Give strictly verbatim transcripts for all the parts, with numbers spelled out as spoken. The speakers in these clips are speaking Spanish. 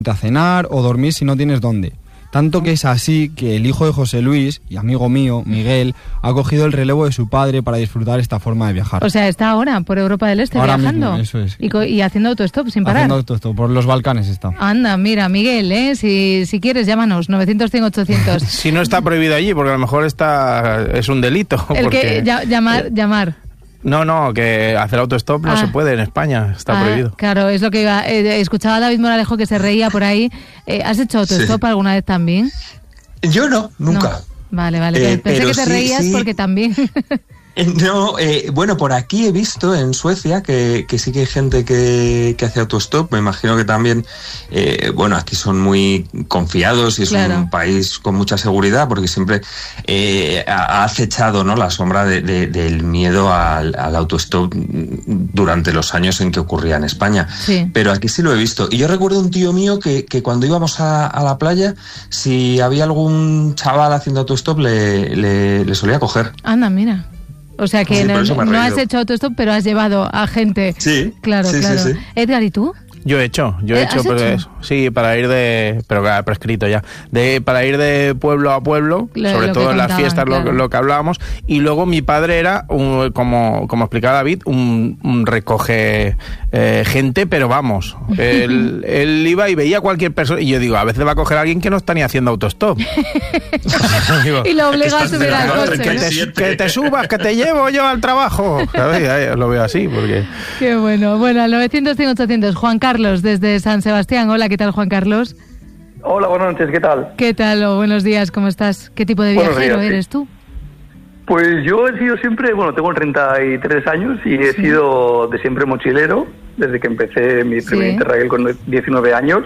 a cenar o dormir si no tienes dónde. Tanto que es así que el hijo de José Luis, y amigo mío, Miguel, ha cogido el relevo de su padre para disfrutar esta forma de viajar. O sea, está ahora por Europa del Este ahora viajando. Mismo, eso es. Y, co- y haciendo autostop sin parar. Haciendo autostop, por los Balcanes está. Anda, mira, Miguel, ¿eh? si, si quieres, llámanos, novecientos cien ochocientos. Si no está prohibido allí, porque a lo mejor está es un delito. El porque... que ya, llamar, llamar. No, no, que hacer autostop no Ah. se puede en España, está Ah, prohibido. Claro, es lo que iba. Eh, escuchaba a David Moralejo que se reía por ahí. Eh, ¿Has hecho autostop Sí. alguna vez también? Yo no, nunca. No. Vale, vale. Eh, Pensé pero que te sí, reías sí. porque también. Eh, No, eh, bueno, por aquí he visto en Suecia que, que sí que hay gente que, que hace autostop. Me imagino que también, eh, bueno, aquí son muy confiados y es Claro. un país con mucha seguridad porque siempre eh, ha ha acechado, ¿no?, la sombra de, de- del miedo al, al autostop durante los años en que ocurría en España. Sí. Pero aquí sí lo he visto. Y yo recuerdo un tío mío que, que cuando íbamos a, a la playa, si había algún chaval haciendo autostop, le, le, le solía coger. Anda, mira. O sea que Sí, por no, eso me he no has reído. hecho autostop, pero has llevado a gente. Sí, Claro, sí, sí, claro. sí. Edgar, ¿y tú? Yo he hecho, yo he Eh, hecho, ¿has pero hecho? es- sí, para ir de, pero claro, prescrito ya, de para ir de pueblo a pueblo, Lo- sobre lo que todo en las contaban, fiestas, lo, claro. lo que hablábamos, y luego mi padre era, un- como, como explicaba David, un, un recoge eh, gente, pero vamos, él, él iba y veía a cualquier persona, y yo digo, a veces va a coger a alguien que no está ni haciendo autostop. Digo, Y lo obliga a Estás subir al cerrado, coche. que, ¿no? te, que te subas, que te llevo yo al trabajo. ¿Sabes? Ya, lo veo así, porque... Qué bueno. Bueno, al novecientos cien ochocientos. Juan Carlos, desde San Sebastián. Hola, ¿qué tal, Juan Carlos? Hola, buenas noches, ¿qué tal? ¿Qué tal? O buenos días, ¿cómo estás? ¿Qué tipo de Buenos viajero días, sí. eres tú? Pues yo he sido siempre, bueno, tengo treinta y tres años y he sido de siempre mochilero, desde que empecé mi primer Sí. Interrail con diecinueve años.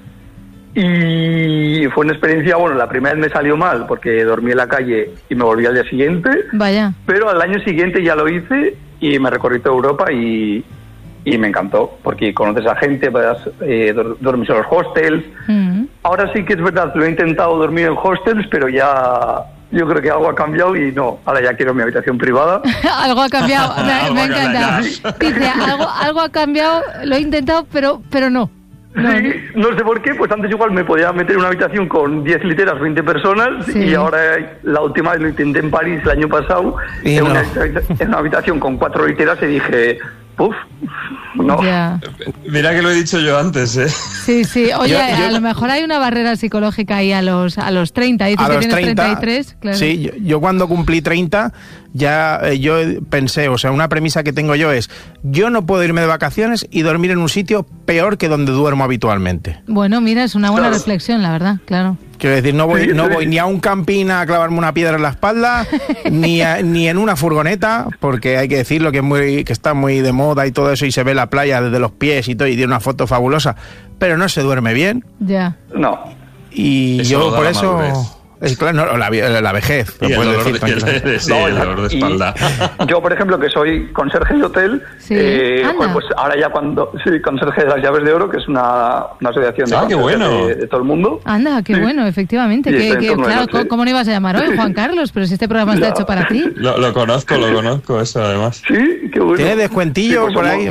Y fue una experiencia, bueno, la primera vez me salió mal porque dormí en la calle y me volví al día siguiente, Vaya. pero al año siguiente ya lo hice y me recorrí toda Europa y, y me encantó, porque conoces a gente, vas, eh, dor- duermes en los hostels. Mm. Ahora sí que es verdad, lo he intentado dormir en hostels, pero ya yo creo que algo ha cambiado y no, ahora ya quiero mi habitación privada. Algo ha cambiado. Me, Algo me ha encanta. cambiado. Dice, algo, algo ha cambiado, lo he intentado, pero, pero no. No, Sí, no sé por qué, pues antes igual me podía meter en una habitación con diez literas, veinte personas, Sí. y ahora la última vez lo intenté en París el año pasado, Y en, no. una, en una habitación con cuatro literas, y dije, puf, no. Ya. Mira que lo he dicho yo antes, ¿eh? Sí, sí. Oye, Yo- yo- a lo mejor hay una barrera psicológica ahí a los, a los treinta. Dices A que los tienes treinta, treinta y tres. Claro. sí, yo, yo cuando cumplí treinta, ya eh, yo pensé, o sea, una premisa que tengo yo es, yo no puedo irme de vacaciones y dormir en un sitio peor que donde duermo habitualmente. Bueno, mira, es una buena Claro. reflexión, la verdad, claro. Quiero decir, no voy, Sí, no sí. voy ni a un camping a clavarme una piedra en la espalda, ni, a- ni en una furgoneta, porque hay que decirlo que es muy, que está muy de moda y todo eso, y se ve la playa desde los pies y todo, y tiene una foto fabulosa, pero no se duerme bien, Ya. No. y Eso lo yo da por la eso... madurez. Es claro, no, la, vi- la vejez, lo Y el puedes dolor, decir de, tranquilamente. sí, No, el exacto. dolor de Y espalda. yo, por ejemplo, que soy conserje de hotel, Sí, eh, anda. joder, pues ahora ya cuando... Sí, conserje de las llaves de oro, que es una, una asociación de Ah, qué conserjes bueno. de, de todo el mundo. Anda, qué Sí. bueno, efectivamente. Sí, que, está en que- torno de claro, noche. ¿cómo, cómo no ibas a llamar hoy, Juan Carlos? Pero si este programa está Ya. hecho para ti. Lo, lo conozco, lo conozco, eso además. Sí, qué bueno. ¿Tiene descuentillo Sí, pues por somos-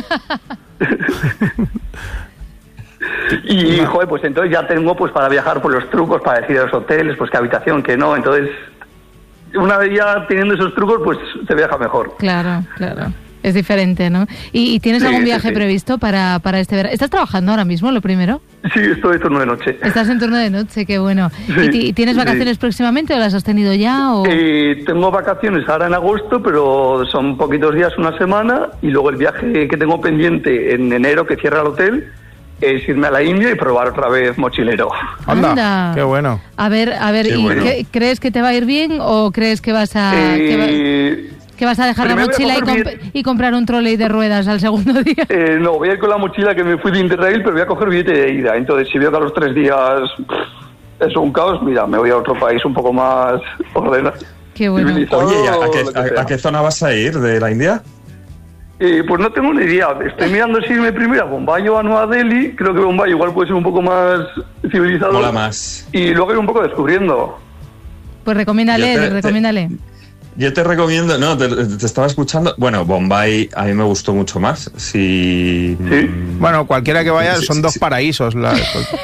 ahí? Y, joder, pues entonces ya tengo pues para viajar por los trucos, para decir a los hoteles, pues qué habitación, que no. Entonces, una vez ya teniendo esos trucos, pues se viaja mejor. Claro, claro. Es diferente, ¿no? ¿Y, y tienes Sí, algún sí, viaje sí. previsto para, para este verano? ¿Estás trabajando ahora mismo, lo primero? Sí, estoy de turno de noche. Estás en turno de noche, qué bueno. Sí, ¿Y, ti- y tienes sí. vacaciones próximamente o las has tenido ya? O... Eh, tengo vacaciones ahora en agosto, pero son poquitos días, una semana, y luego el viaje que tengo pendiente en enero, que cierra el hotel, es irme a la India y probar otra vez mochilero. Anda, Anda. qué bueno. A ver, a ver, Qué ¿y bueno. qué- crees que te va a ir bien o crees que vas a... que va- Eh, Que vas a dejar la Primero voy a mochila y, coger comp- y comprar un trolley de ruedas al segundo día? eh, no, voy a ir con la mochila que me fui de Interrail, pero voy a coger billete de ida. Entonces, si veo que a los tres días pff, es un caos, mira, me voy a otro país un poco más ordenado. Qué bueno. civilizado, Oye, ¿y a, a lo que qué, a- sea. a qué zona vas a ir de la India? Eh, pues no tengo ni idea. Estoy mirando si irme primero a Bombay o a Nueva Delhi. Creo que Bombay igual puede ser un poco más civilizado. Mola más. Y luego ir un poco descubriendo. Pues recomiéndale, Yo te- te- recomiéndale. Yo te recomiendo, no, te, te estaba escuchando. Bueno, Bombay a mí me gustó mucho más. Si, ¿Sí? Bueno, cualquiera que vaya, son dos sí, paraísos. La,